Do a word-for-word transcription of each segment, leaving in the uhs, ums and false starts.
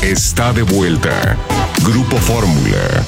está de vuelta. Grupo Fórmula.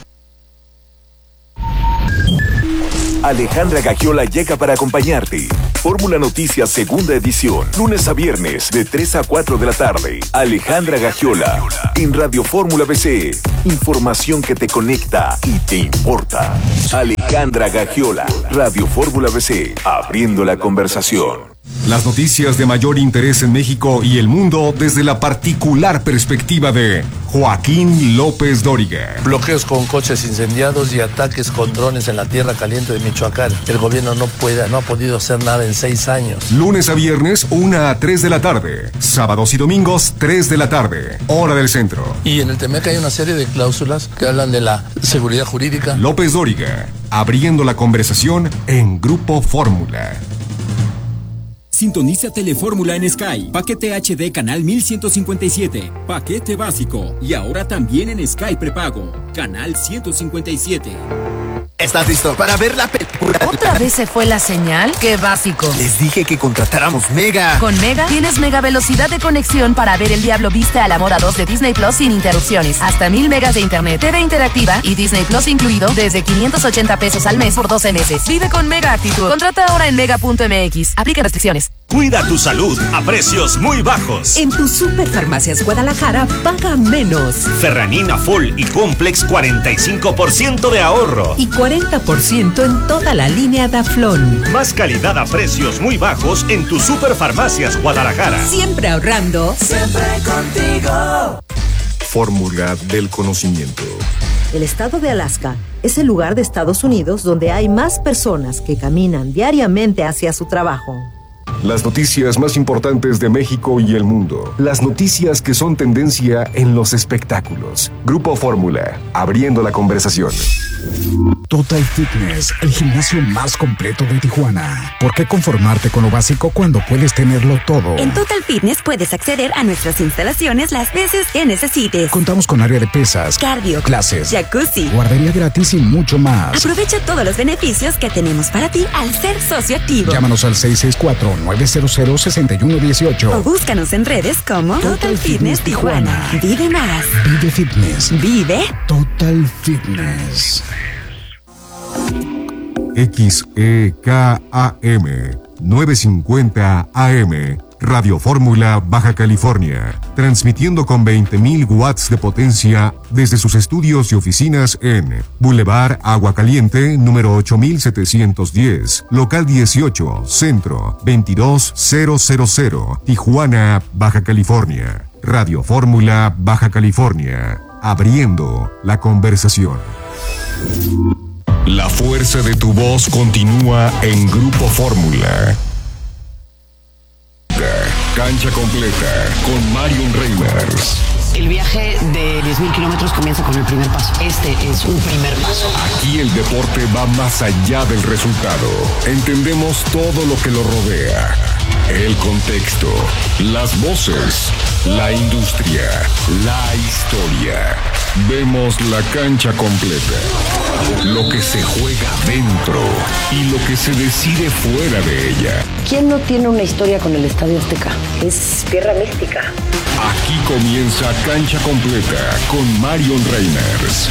Alejandra Gagiola llega para acompañarte. Fórmula Noticias Segunda Edición. Lunes a viernes de tres a cuatro de la tarde. Alejandra Gagiola en Radio Fórmula B C. Información que te conecta y te importa. Alejandra Gagiola, Radio Fórmula B C. Abriendo la conversación. Las noticias de mayor interés en México y el mundo desde la particular perspectiva de Joaquín López Dóriga. Bloqueos con coches incendiados y ataques con drones en la tierra caliente de Michoacán. El gobierno no puede, no ha podido hacer nada en seis años. Lunes a viernes, una a tres de la tarde. Sábados y domingos, tres de la tarde. Hora del centro. Y en el Temec hay una serie de cláusulas que hablan de la seguridad jurídica. López Dóriga, abriendo la conversación en Grupo Fórmula. Sintoniza Telefórmula en Sky. Paquete H D canal mil ciento cincuenta y siete. Paquete básico. Y ahora también en Sky prepago. Canal ciento cincuenta y siete. ¿Estás listo para ver la película? ¿Otra vez se fue la señal? ¡Qué básico! Les dije que contratáramos Mega. Con Mega tienes mega velocidad de conexión para ver El Diablo Viste a la Moda dos de Disney Plus sin interrupciones. Hasta mil megas de internet, T V interactiva y Disney Plus incluido desde quinientos ochenta pesos al mes por doce meses. Vive con Mega Actitud. Contrata ahora en mega punto m x. Aplica restricciones. Cuida tu salud a precios muy bajos. En tu Superfarmacias Guadalajara paga menos. Ferranina Full y Complex cuarenta y cinco por ciento de ahorro. Y cuarenta por ciento en toda la línea Daflón. Más calidad a precios muy bajos en tu Superfarmacias Guadalajara. Siempre ahorrando. Siempre contigo. Fórmula del conocimiento. El estado de Alaska es el lugar de Estados Unidos donde hay más personas que caminan diariamente hacia su trabajo. Las noticias más importantes de México y el mundo. Las noticias que son tendencia en los espectáculos. Grupo Fórmula, abriendo la conversación. Total Fitness, el gimnasio más completo de Tijuana. ¿Por qué conformarte con lo básico cuando puedes tenerlo todo? En Total Fitness puedes acceder a nuestras instalaciones las veces que necesites. Contamos con área de pesas, cardio, clases, jacuzzi, guardería gratis y mucho más. Aprovecha todos los beneficios que tenemos para ti al ser socio activo. Llámanos al seis seis cuatro, nueve cero cero, seis uno uno ocho o búscanos en redes como Total, Total Fitness, Fitness Tijuana. Tijuana. Vive más. Vive Fitness. Vive Total Fitness. X E K A M novecientos cincuenta A M Radio Fórmula Baja California, transmitiendo con veinte mil watts de potencia desde sus estudios y oficinas en Boulevard Agua Caliente, número ocho mil setecientos diez, local dieciocho, centro, veintidós mil, Tijuana, Baja California. Radio Fórmula Baja California, abriendo la conversación. La fuerza de tu voz continúa en Grupo Fórmula. Cancha completa con Marion Reimers. El viaje de diez mil kilómetros comienza con el primer paso. Este es un primer paso. Aquí el deporte va más allá del resultado. Entendemos todo lo que lo rodea. El contexto, las voces, la industria, la historia. Vemos la cancha completa. Lo que se juega dentro y lo que se decide fuera de ella. ¿Quién no tiene una historia con el Estadio Azteca? Es tierra mística. Aquí comienza Cancha Completa con Marion Reimers.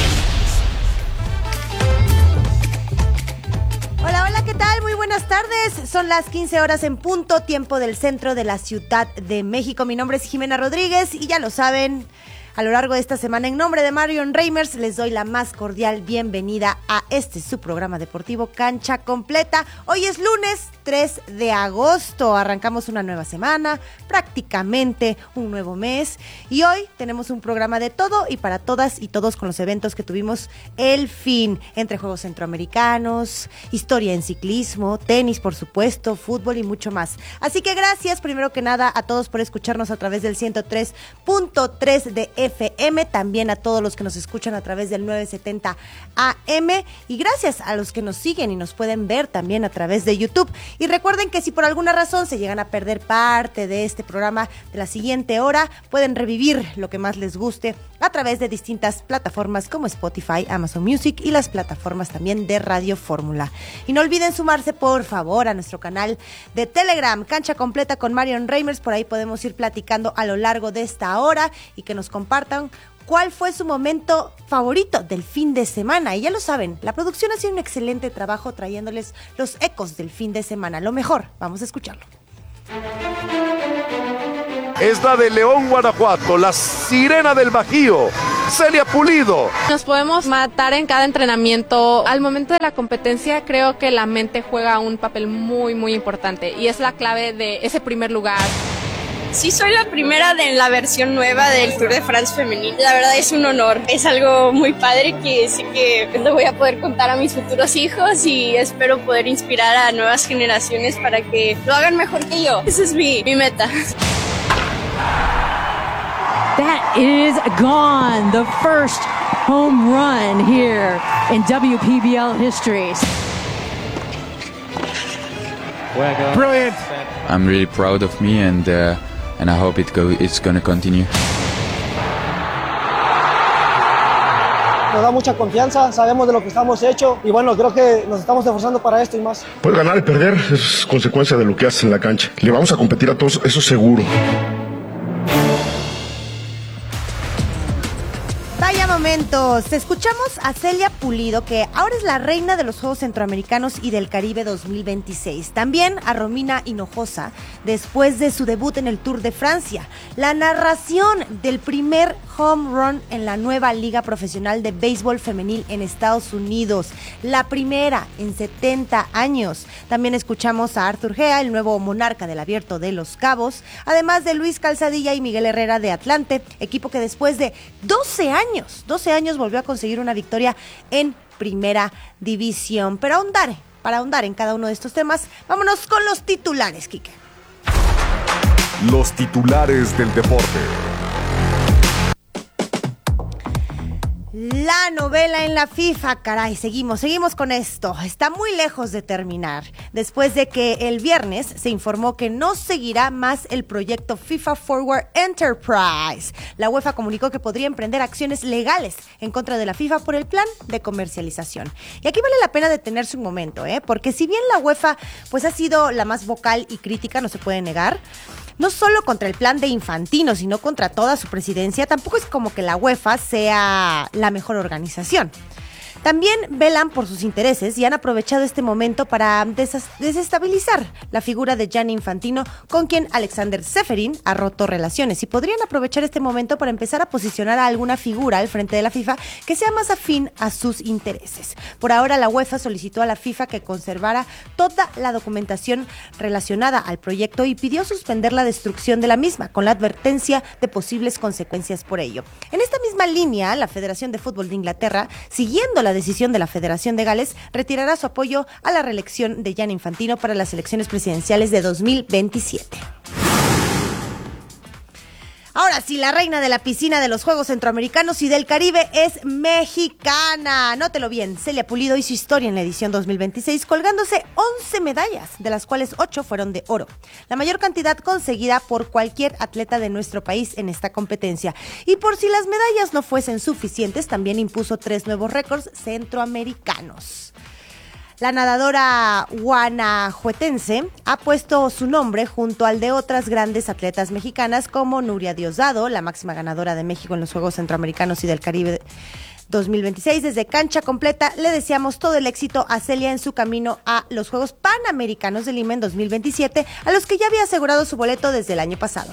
Hola, hola, ¿qué tal? Muy buenas tardes. Son las quince horas en punto, tiempo del centro de la Ciudad de México. Mi nombre es Jimena Rodríguez y ya lo saben, a lo largo de esta semana, en nombre de Marion Reimers, les doy la más cordial bienvenida a este su programa deportivo Cancha Completa. Hoy es lunes tres de agosto, arrancamos una nueva semana, prácticamente un nuevo mes, y hoy tenemos un programa de todo y para todas y todos con los eventos que tuvimos el fin, entre Juegos Centroamericanos, historia en ciclismo, tenis por supuesto, fútbol y mucho más. Así que gracias primero que nada a todos por escucharnos a través del ciento tres punto tres de F M, también a todos los que nos escuchan a través del novecientos setenta A M y gracias a los que nos siguen y nos pueden ver también a través de YouTube. Y recuerden que si por alguna razón se llegan a perder parte de este programa de la siguiente hora, pueden revivir lo que más les guste a través de distintas plataformas como Spotify, Amazon Music y las plataformas también de Radio Fórmula. Y no olviden sumarse por favor a nuestro canal de Telegram, Cancha Completa con Marion Reimers. Por ahí podemos ir platicando a lo largo de esta hora y que nos compartan cuál fue su momento favorito del fin de semana. Y ya lo saben, la producción ha sido un excelente trabajo trayéndoles los ecos del fin de semana. Lo mejor, vamos a escucharlo. Es la de León, Guanajuato, la sirena del Bajío, Celia Pulido. Nos podemos matar en cada entrenamiento. Al momento de la competencia creo que la mente juega un papel muy, muy importante y es la clave de ese primer lugar. Sí, soy la primera de la versión nueva del Tour de France femenil. La verdad es un honor. Es algo muy padre que sé que lo voy a poder contar a mis futuros hijos y espero poder inspirar a nuevas generaciones para que lo hagan mejor que yo. Esa es mi, mi meta. That is gone. The first home run here in W P B L history. Brilliant. I'm really proud of me and uh, and I hope it go it's going to continue. Nos da mucha confianza, sabemos de lo que estamos hechos y bueno, creo que nos estamos esforzando para esto y más. Pues ganar y perder es consecuencia de lo que haces en la cancha. Le vamos a competir a todos, eso seguro. Vaya momentos, escuchamos a Celia Pulido, que ahora es la reina de los Juegos Centroamericanos y del Caribe dos mil veintiséis. También a Romina Hinojosa, después de su debut en el Tour de Francia. La narración del primer home run en la nueva Liga Profesional de Béisbol Femenil en Estados Unidos. La primera en setenta años. También escuchamos a Arthur Gea, el nuevo monarca del Abierto de Los Cabos, además de Luis Calzadilla y Miguel Herrera de Atlante, equipo que después de doce años, doce años volvió a conseguir una victoria en Primera División. Pero ahondar, para ahondar en cada uno de estos temas, vámonos con los titulares, Quique. Los titulares del deporte. La novela en la FIFA, caray, seguimos, seguimos con esto. Está muy lejos de terminar. Después de que el viernes se informó que no seguirá más el proyecto FIFA Forward Enterprise. La UEFA comunicó que podría emprender acciones legales en contra de la FIFA por el plan de comercialización. Y aquí vale la pena detenerse un momento, ¿eh? Porque si bien la UEFA pues ha sido la más vocal y crítica, no se puede negar, no solo contra el plan de Infantino, sino contra toda su presidencia, tampoco es como que la UEFA sea la mejor organización. También velan por sus intereses y han aprovechado este momento para des- desestabilizar la figura de Gianni Infantino, con quien Alexander Ceferin ha roto relaciones, y podrían aprovechar este momento para empezar a posicionar a alguna figura al frente de la FIFA que sea más afín a sus intereses. Por ahora, la UEFA solicitó a la FIFA que conservara toda la documentación relacionada al proyecto y pidió suspender la destrucción de la misma, con la advertencia de posibles consecuencias por ello. En esta misma línea, la Federación de Fútbol de Inglaterra, siguiendo la La decisión de la Federación de Gales, retirará su apoyo a la reelección de Gianni Infantino para las elecciones presidenciales de dos mil veintisiete. Ahora sí, la reina de la piscina de los Juegos Centroamericanos y del Caribe es mexicana. Nótelo bien, Celia Pulido hizo historia en la edición dos mil veintiséis, colgándose once medallas, de las cuales ocho fueron de oro. La mayor cantidad conseguida por cualquier atleta de nuestro país en esta competencia. Y por si las medallas no fuesen suficientes, también impuso tres nuevos récords centroamericanos. La nadadora guanajuatense ha puesto su nombre junto al de otras grandes atletas mexicanas como Nuria Diosdado, la máxima ganadora de México en los Juegos Centroamericanos y del Caribe dos mil veintiséis. Desde Cancha Completa le deseamos todo el éxito a Celia en su camino a los Juegos Panamericanos de Lima en dos mil veintisiete, a los que ya había asegurado su boleto desde el año pasado.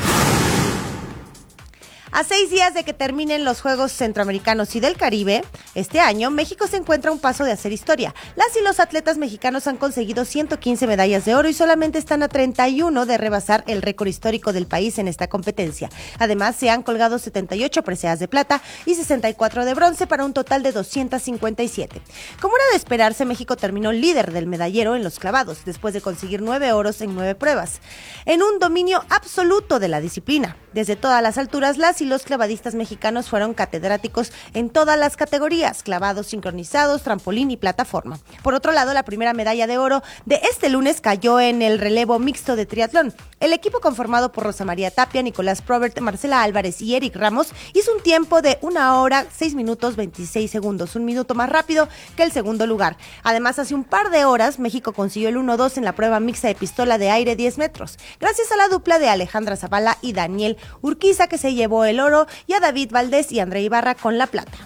A seis días de que terminen los Juegos Centroamericanos y del Caribe, este año, México se encuentra a un paso de hacer historia. Las y los atletas mexicanos han conseguido ciento quince medallas de oro y solamente están a treinta y uno de rebasar el récord histórico del país en esta competencia. Además, se han colgado setenta y ocho preseas de plata y sesenta y cuatro de bronce para un total de doscientos cincuenta y siete. Como era de esperarse, México terminó líder del medallero en los clavados, después de conseguir nueve oros en nueve pruebas, en un dominio absoluto de la disciplina. Desde todas las alturas, las y y los clavadistas mexicanos fueron catedráticos en todas las categorías, clavados sincronizados, trampolín y plataforma. Por otro lado, la primera medalla de oro de este lunes cayó en el relevo mixto de triatlón. El equipo conformado por Rosa María Tapia, Nicolás Probert, Marcela Álvarez y Eric Ramos hizo un tiempo de una hora, seis minutos, veintiséis segundos, un minuto más rápido que el segundo lugar. Además, hace un par de horas, México consiguió el uno dos en la prueba mixta de pistola de aire diez metros, gracias a la dupla de Alejandra Zavala y Daniel Urquiza, que se llevó el oro, y a David Valdés y André Ibarra con la plata.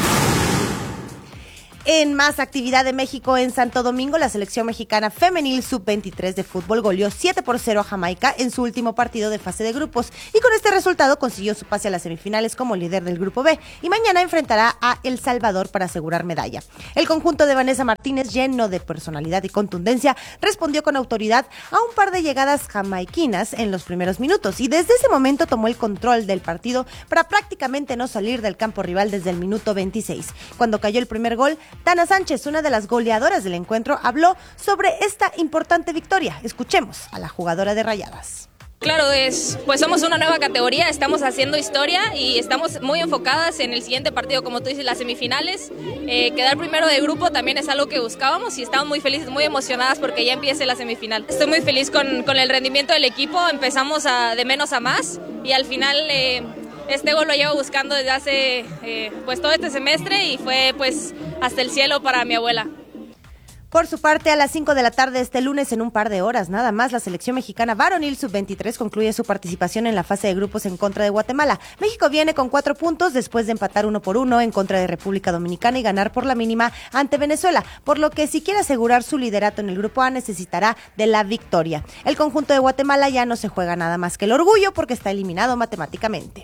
En más actividad de México en Santo Domingo, la selección mexicana femenil sub veintitrés de fútbol goleó siete por cero a Jamaica en su último partido de fase de grupos y con este resultado consiguió su pase a las semifinales como líder del grupo B y mañana enfrentará a El Salvador para asegurar medalla. El conjunto de Vanessa Martínez, lleno de personalidad y contundencia, respondió con autoridad a un par de llegadas jamaiquinas en los primeros minutos y desde ese momento tomó el control del partido para prácticamente no salir del campo rival desde el minuto veintiséis. Cuando cayó el primer gol, Tana Sánchez, una de las goleadoras del encuentro, habló sobre esta importante victoria. Escuchemos a la jugadora de Rayadas. Claro, es, pues somos una nueva categoría, estamos haciendo historia y estamos muy enfocadas en el siguiente partido, como tú dices, las semifinales. Eh, quedar primero de grupo también es algo que buscábamos y estamos muy felices, muy emocionadas porque ya empiece la semifinal. Estoy muy feliz con, con el rendimiento del equipo, empezamos a, de menos a más y al final... Eh, Este gol lo llevo buscando desde hace eh, pues todo este semestre y fue pues hasta el cielo para mi abuela. Por su parte, a las cinco de la tarde este lunes, en un par de horas nada más, la selección mexicana varonil sub veintitrés concluye su participación en la fase de grupos en contra de Guatemala. México viene con cuatro puntos después de empatar uno por uno en contra de República Dominicana y ganar por la mínima ante Venezuela, por lo que si quiere asegurar su liderato en el grupo A necesitará de la victoria. El conjunto de Guatemala ya no se juega nada más que el orgullo porque está eliminado matemáticamente.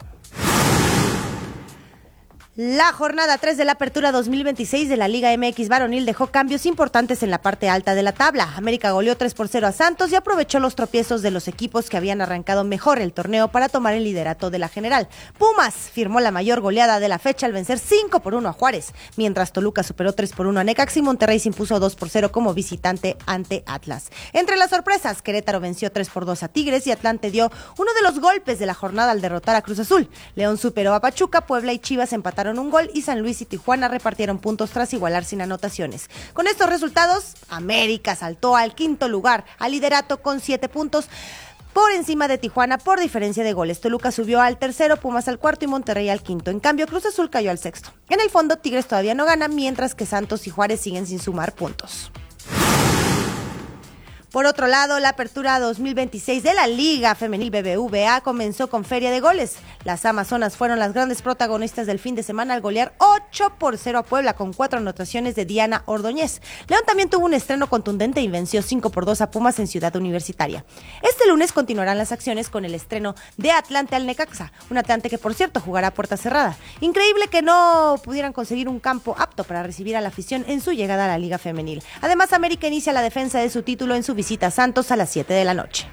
La jornada tres de la Apertura dos mil veintiséis de la Liga M X varonil dejó cambios importantes en la parte alta de la tabla. América goleó tres por cero a Santos y aprovechó los tropiezos de los equipos que habían arrancado mejor el torneo para tomar el liderato de la general. Pumas firmó la mayor goleada de la fecha al vencer cinco por uno a Juárez, mientras Toluca superó tres por uno a Necaxa y Monterrey se impuso dos por cero como visitante ante Atlas. Entre las sorpresas, Querétaro venció tres por dos a Tigres y Atlante dio uno de los golpes de la jornada al derrotar a Cruz Azul. León superó a Pachuca, Puebla y Chivas empataron un gol y San Luis y Tijuana repartieron puntos tras igualar sin anotaciones. Con estos resultados, América saltó al quinto lugar, al liderato con siete puntos por encima de Tijuana por diferencia de goles. Toluca subió al tercero, Pumas al cuarto y Monterrey al quinto. En cambio, Cruz Azul cayó al sexto. En el fondo, Tigres todavía no gana, mientras que Santos y Juárez siguen sin sumar puntos. Por otro lado, la Apertura dos mil veintiséis de la Liga Femenil B B V A comenzó con feria de goles. Las Amazonas fueron las grandes protagonistas del fin de semana al golear ocho por cero a Puebla con cuatro anotaciones de Diana Ordóñez. León también tuvo un estreno contundente y venció cinco por dos a Pumas en Ciudad Universitaria. Este lunes continuarán las acciones con el estreno de Atlante al Necaxa, un Atlante que por cierto jugará a puerta cerrada. Increíble que no pudieran conseguir un campo apto para recibir a la afición en su llegada a la Liga Femenil. Además, América inicia la defensa de su título en su visita visita Santos a las siete de la noche.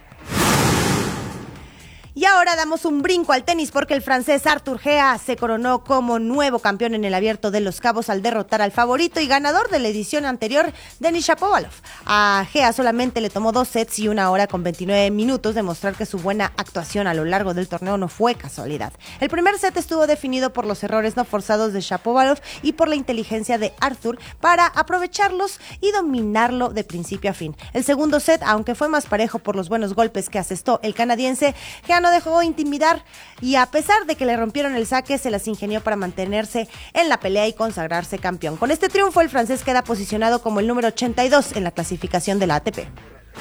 Y ahora damos un brinco al tenis porque el francés Arthur Gea se coronó como nuevo campeón en el Abierto de Los Cabos al derrotar al favorito y ganador de la edición anterior, Denis Shapovalov. A Gea solamente le tomó dos sets y una hora con veintinueve minutos demostrar que su buena actuación a lo largo del torneo no fue casualidad. El primer set estuvo definido por los errores no forzados de Shapovalov y por la inteligencia de Arthur para aprovecharlos y dominarlo de principio a fin. El segundo set, aunque fue más parejo por los buenos golpes que asestó el canadiense, Gea no dejó intimidar y a pesar de que le rompieron el saque, se las ingenió para mantenerse en la pelea y consagrarse campeón. Con este triunfo, el francés queda posicionado como el número ochenta y dos en la clasificación de la A T P.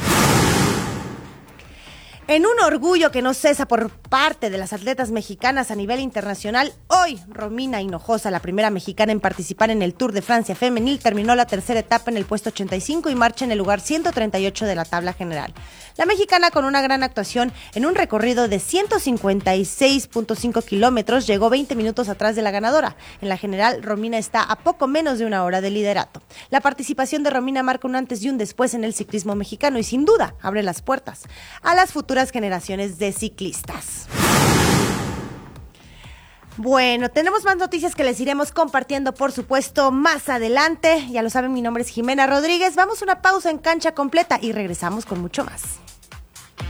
En un orgullo que no cesa por parte de las atletas mexicanas a nivel internacional, hoy Romina Hinojosa, la primera mexicana en participar en el Tour de Francia femenil, terminó la tercera etapa en el puesto ochenta y cinco y marcha en el lugar ciento treinta y ocho de la tabla general. La mexicana, con una gran actuación en un recorrido de ciento cincuenta y seis punto cinco kilómetros, llegó veinte minutos atrás de la ganadora. En la general, Romina está a poco menos de una hora de liderato. La participación de Romina marca un antes y un después en el ciclismo mexicano y sin duda abre las puertas a las futuras generaciones de ciclistas. Bueno, tenemos más noticias que les iremos compartiendo, por supuesto, más adelante. Ya lo saben, mi nombre es Jimena Rodríguez. Vamos a una pausa en Cancha Completa y regresamos con mucho más.